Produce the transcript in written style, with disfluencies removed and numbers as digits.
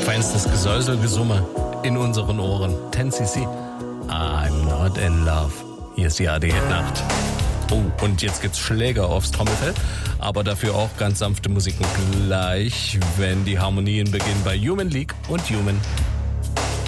feinstes Gesäuselgesumme in unseren Ohren. 10cc, I'm not in love. Hier ist die AD-Hit-Nacht. Oh, und jetzt gibt's Schläger aufs Trommelfell, aber dafür auch ganz sanfte Musik. Und gleich, wenn die Harmonien beginnen bei Human League und Human.